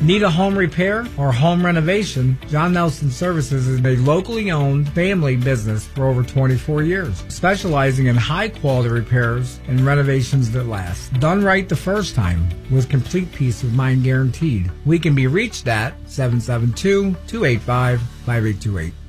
Need a home repair or home renovation? John Nelson Services is a locally owned family business for over 24 years, specializing in high-quality repairs and renovations that last. Done right the first time, with complete peace of mind guaranteed. We can be reached at 772-285-5828.